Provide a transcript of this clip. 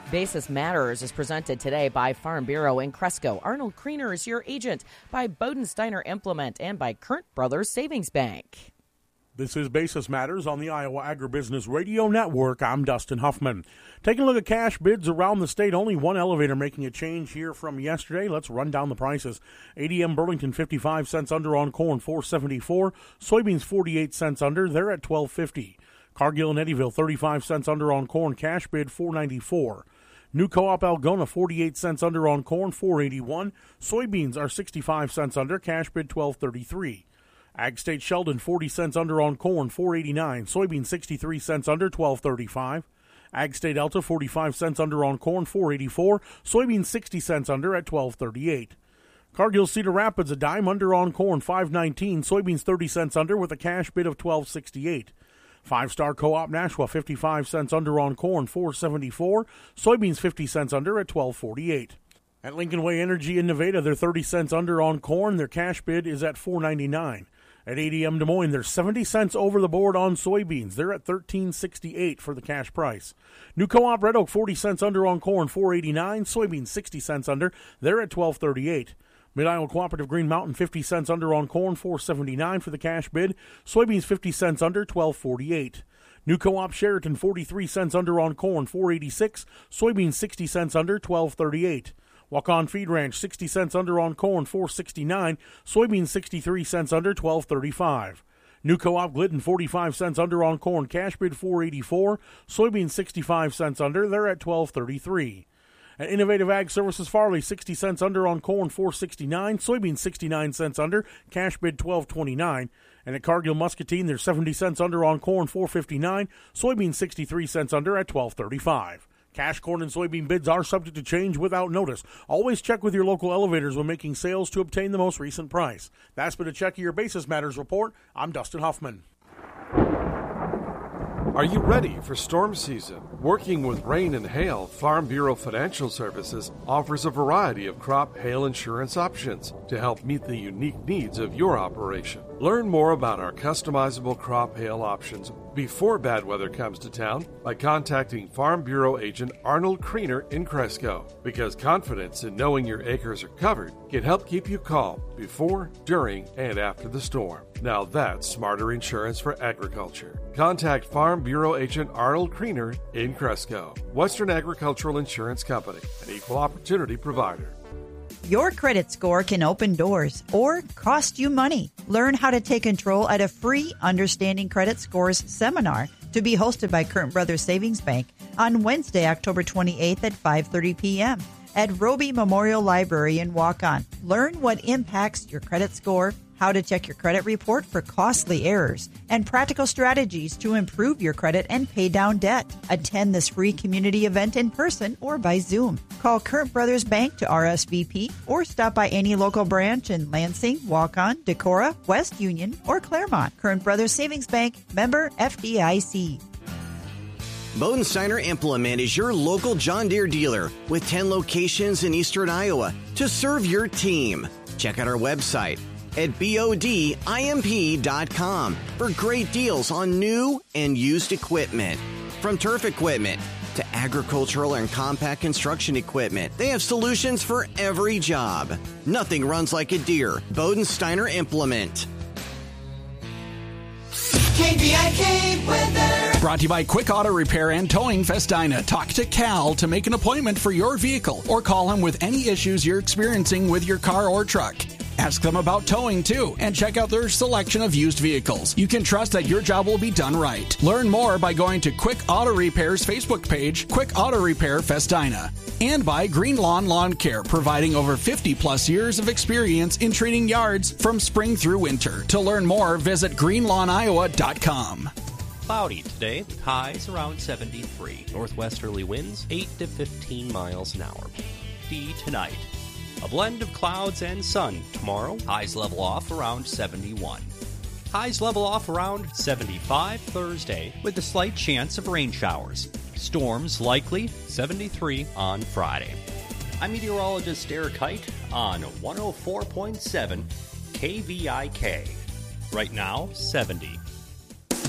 Basis Matters is presented today by Farm Bureau in Cresco. Arnold Kriener is your agent, by Bodensteiner Implement, and by Current Brothers Savings Bank. This is Basis Matters on the Iowa Agribusiness Radio Network. I'm Dustin Huffman. Taking a look at cash bids around the state, only one elevator making a change here from yesterday. Let's run down the prices. ADM Burlington 55 cents under on corn, $4.74. Soybeans 48 cents under, they're at $12.50. Cargill and Eddyville 35 cents under on corn, cash bid $4.94. New Co-op Algona 48 cents under on corn, $4.81. Soybeans are 65 cents under, cash bid $12.33. Ag State Sheldon 40 cents under on corn, $4.89. Soybeans 63 cents under, $12.35. Ag State Alta 45 cents under on corn, $4.84. Soybeans 60 cents under at $12.38. Cargill Cedar Rapids a dime under on corn, $5.19. Soybeans 30 cents under with a cash bid of $12.68. Five-Star Co-op Nashua 55 cents under on corn, $4.74. Soybeans 50 cents under at $12.48. At Lincoln Way Energy in Nevada, they're 30 cents under on corn. Their cash bid is at $4.99. At ADM Des Moines, they're 70 cents over the board on soybeans. They're at $13.68 for the cash price. New Co-op Red Oak 40 cents under on corn, $4.89. Soybeans 60 cents under. They're at $12.38. Mid-Iowa Cooperative Green Mountain 50 cents under on corn, $4.79 for the cash bid. Soybeans 50 cents under, $12.48. New Co-op Sheraton 43 cents under on corn, $4.86. Soybeans 60 cents under, $12.38. Waukon Feed Ranch 60 cents under on corn, $4.69. Soybeans 63 cents under, $12.35. New Co-op Glidden 45 cents under on corn, cash bid $4.84. Soybeans 65 cents under, they're at $12.33. At Innovative Ag Services Farley 60 cents under on corn, $4.69. Soybeans 69 cents under, cash bid $12.29. And at Cargill Muscatine, they're 70 cents under on corn, $4.59. Soybeans 63 cents under at $12.35. Cash corn and soybean bids are subject to change without notice. Always check with your local elevators when making sales to obtain the most recent price. That's been a check of your Basis Matters report. I'm Dustin Huffman. Are you ready for storm season? Working with rain and hail, Farm Bureau Financial Services offers a variety of crop hail insurance options to help meet the unique needs of your operation. Learn more about our customizable crop hail options before bad weather comes to town by contacting Farm Bureau agent Arnold Kriener in Cresco, because confidence in knowing your acres are covered can help keep you calm before, during, and after the storm. Now that's smarter insurance for agriculture. Contact Farm Bureau agent Arnold Kriener in Cresco. Western Agricultural Insurance Company, an equal opportunity provider. Your credit score can open doors or cost you money. Learn how to take control at a free Understanding Credit Scores seminar to be hosted by Current Brothers Savings Bank on Wednesday, October 28th at 5:30 p.m. at Roby Memorial Library in Waukon. Learn what impacts your credit score, how to check your credit report for costly errors, and practical strategies to improve your credit and pay down debt. Attend this free community event in person or by Zoom. Call Current Brothers Bank to RSVP or stop by any local branch in Lansing, Waukon, Decorah, West Union, or Claremont. Current Brothers Savings Bank, member FDIC. Bodensteiner Implement is your local John Deere dealer with 10 locations in eastern Iowa to serve your team. Check out our website at bodimp.com for great deals on new and used equipment. From turf equipment to agricultural and compact construction equipment, they have solutions for every job. Nothing runs like a Deere. Bodensteiner Implement. KVIK weather. Brought to you by Quick Auto Repair and Towing Festina. Talk to Cal to make an appointment for your vehicle or call him with any issues you're experiencing with your car or truck. Ask them about towing, too, and check out their selection of used vehicles. You can trust that your job will be done right. Learn more by going to Quick Auto Repair's Facebook page, Quick Auto Repair Festina. And by Green Lawn Lawn Care, providing over 50-plus years of experience in treating yards from spring through winter. To learn more, visit greenlawniowa.com. Cloudy today, with highs around 73. Northwesterly winds 8 to 15 miles an hour. Tonight. A blend of clouds and sun tomorrow. Highs level off around 71. Highs level off around 75 Thursday with a slight chance of rain showers. Storms likely 73 on Friday. I'm meteorologist Derek Height on 104.7 KVIK. Right now, 70.